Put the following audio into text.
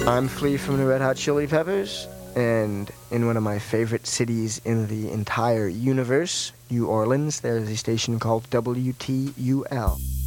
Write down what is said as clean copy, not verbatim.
I'm Flea from the Red Hot Chili Peppers, and in one of my favorite cities in the entire universe, New Orleans, there's a station called WTUL.